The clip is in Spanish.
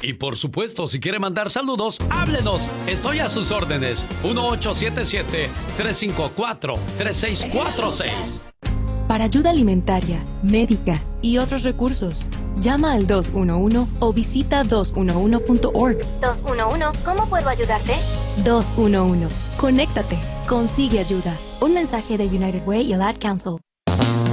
Y por supuesto, si quiere mandar saludos, háblenos. Estoy a sus órdenes. 1877-354-3646. Para ayuda alimentaria, médica y otros recursos, llama al 211 o visita 211.org. 211, ¿cómo puedo ayudarte? 211. Conéctate. Consigue ayuda. Un mensaje de United Way y el Ad Council.